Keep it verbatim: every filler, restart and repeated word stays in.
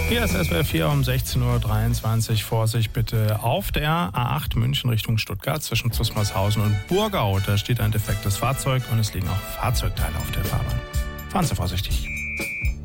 Hier ist S W R vier um sechzehn Uhr dreiundzwanzig. Vorsicht bitte auf der A acht München Richtung Stuttgart zwischen Zusmarshausen und Burgau. Da steht ein defektes Fahrzeug und es liegen auch Fahrzeugteile auf der Fahrbahn. Fahren Sie vorsichtig.